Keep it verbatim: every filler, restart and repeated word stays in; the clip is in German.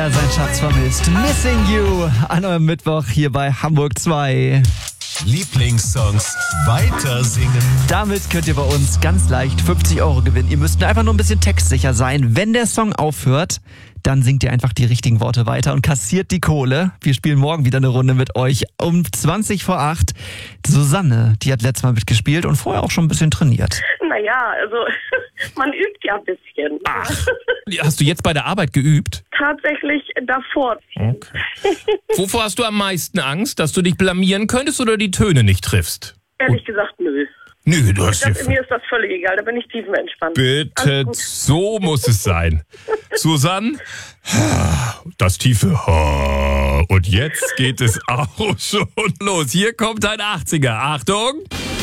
er seinen Schatz vermisst. Missing You an eurem Mittwoch hier bei Hamburg zwei. Lieblingssongs weiter singen. Damit könnt ihr bei uns ganz leicht fünfzig Euro gewinnen. Ihr müsst einfach nur ein bisschen textsicher sein. Wenn der Song aufhört, dann singt ihr einfach die richtigen Worte weiter und kassiert die Kohle. Wir spielen morgen wieder eine Runde mit euch um zwanzig vor acht. Susanne, die hat letztes Mal mitgespielt und vorher auch schon ein bisschen trainiert. Naja, also man übt ja ein bisschen. Ach, hast du jetzt bei der Arbeit geübt? Tatsächlich davor. Okay. Wovor hast du am meisten Angst? Dass du dich blamieren könntest oder die Töne nicht triffst? Ehrlich gesagt, nö. Nö, du hast Das, mir ist das völlig egal, da bin ich tiefenentspannt. Bitte, so muss es sein. Susanne, das tiefe und jetzt geht es auch schon los. Hier kommt ein achtziger. Achtung!